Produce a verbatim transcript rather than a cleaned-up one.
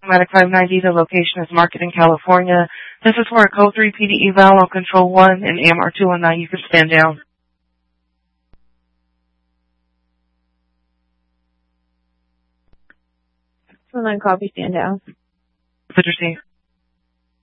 Automatic five ninety, the location is Market in California. This is for a code three P D eval on control one and A M R two one nine. You can stand down. two one nine, copy, stand down. Good to see you.